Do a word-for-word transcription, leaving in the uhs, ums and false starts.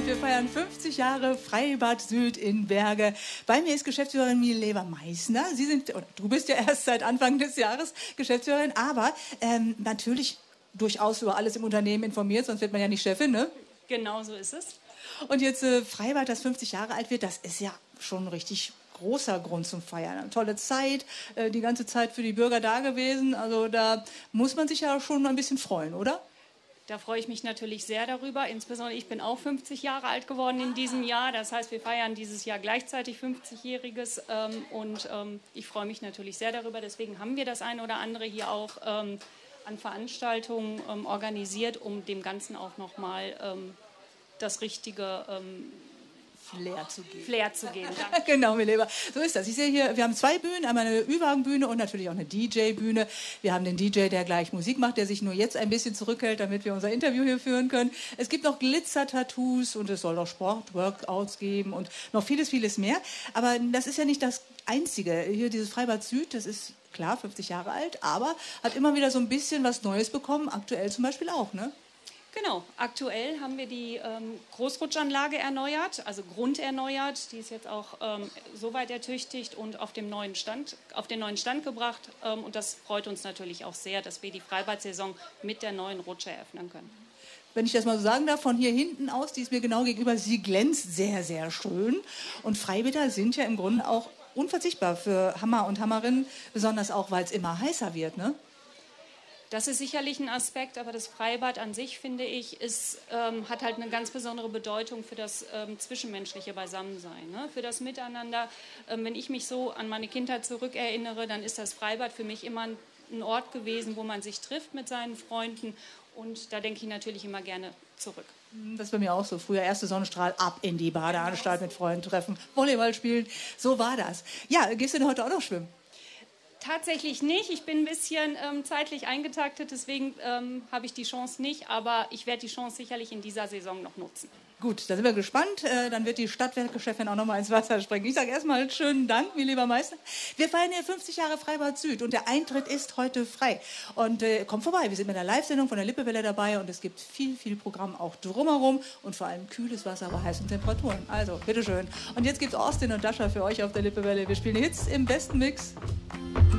und wir feiern fünfzig Jahre Freibad Süd in Berge. Bei mir ist Geschäftsführerin Mileva Meissner. Sie sind, oder du bist ja erst seit Anfang des Jahres Geschäftsführerin, aber ähm, natürlich durchaus über alles im Unternehmen informiert, sonst wird man ja nicht Chefin, ne? Genau so ist es. Und jetzt äh, Freibad, das fünfzig Jahre alt wird, das ist ja schon ein richtig großer Grund zum Feiern. Eine tolle Zeit, äh, die ganze Zeit für die Bürger da gewesen. Also da muss man sich ja schon ein bisschen freuen, oder? Da freue ich mich natürlich sehr darüber. Insbesondere ich bin auch fünfzig Jahre alt geworden in diesem Jahr. Das heißt, wir feiern dieses Jahr gleichzeitig fünfzigjähriges. Ähm, und ähm, ich freue mich natürlich sehr darüber. Deswegen haben wir das eine oder andere hier auch ähm, an Veranstaltungen ähm, organisiert, um dem Ganzen auch nochmal ähm, das richtige ähm, Flair zu geben. Flair zu geben. Genau, Mileva. So ist das. Ich sehe hier, wir haben zwei Bühnen, einmal eine Ü-Wagen-Bühne und natürlich auch eine D J-Bühne. Wir haben den D J, der gleich Musik macht, der sich nur jetzt ein bisschen zurückhält, damit wir unser Interview hier führen können. Es gibt noch Glitzer-Tattoos und es soll auch Sport-Workouts geben und noch vieles, vieles mehr. Aber das ist ja nicht das Einzige. Hier dieses Freibad Süd, das ist klar fünfzig Jahre alt, aber hat immer wieder so ein bisschen was Neues bekommen. Aktuell zum Beispiel auch, ne? Genau, aktuell haben wir die ähm, Großrutschanlage erneuert, also grunderneuert. Die ist jetzt auch ähm, soweit ertüchtigt und auf, dem neuen Stand, auf den neuen Stand gebracht. Ähm, und das freut uns natürlich auch sehr, dass wir die Freibad-Saison mit der neuen Rutsche eröffnen können. Wenn ich das mal so sagen darf, von hier hinten aus, die ist mir genau gegenüber, sie glänzt sehr, sehr schön. Und Freibäder sind ja im Grunde auch unverzichtbar für Hammer und Hammerinnen, besonders auch, weil es immer heißer wird, ne? Das ist sicherlich ein Aspekt, aber das Freibad an sich, finde ich, ist, ähm, hat halt eine ganz besondere Bedeutung für das ähm, zwischenmenschliche Beisammensein, ne? Für das Miteinander. Ähm, wenn ich mich so an meine Kindheit zurückerinnere, dann ist das Freibad für mich immer ein, ein Ort gewesen, wo man sich trifft mit seinen Freunden. Und da denke ich natürlich immer gerne zurück. Das ist bei mir auch so. Früher erste Sonnenstrahl, ab in die Badeanstalt mit Freunden treffen, Volleyball spielen. So war das. Ja, gehst du denn heute auch noch schwimmen? Tatsächlich nicht. Ich bin ein bisschen ähm, zeitlich eingetaktet, deswegen ähm, habe ich die Chance nicht. Aber ich werde die Chance sicherlich in dieser Saison noch nutzen. Gut, da sind wir gespannt. Äh, dann wird die Stadtwerkechefin auch noch mal ins Wasser springen. Ich sage erstmal schönen Dank, Mileva Meissner. Wir feiern hier fünfzig Jahre Freibad Süd und der Eintritt ist heute frei. Und äh, kommt vorbei, wir sind mit einer Live-Sendung von der Lippewelle dabei und es gibt viel, viel Programm auch drumherum und vor allem kühles Wasser bei heißen Temperaturen. Also, bitteschön. Und jetzt gibt es Austin und Dasha für euch auf der Lippewelle. Wir spielen Hits im besten Mix.